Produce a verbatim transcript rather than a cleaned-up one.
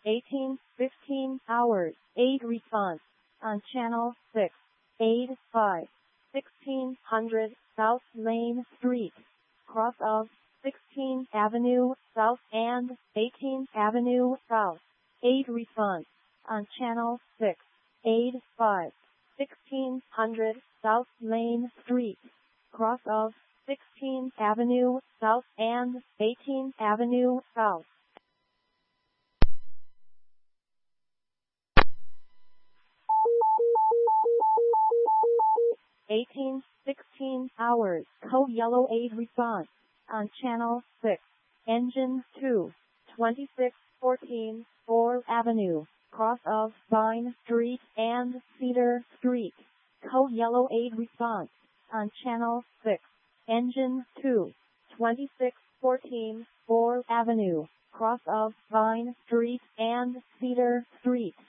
eighteen fifteen hours, eight response. On channel six, eight five, sixteen hundred South Main Street, cross of sixteenth Avenue South and eighteenth Avenue South, eight response. On channel six, eight five, sixteen hundred South Main Street, cross of sixteenth Avenue South and eighteenth Avenue South. eighteen sixteen hours, code yellow eight response. On channel six, engine two, twenty-six fourteen, fourth Avenue, cross of Vine Street and Cedar Street, code yellow eight response. On channel six, engine two, twenty-six fourteen, fourth Avenue, cross of Vine Street and Cedar Street.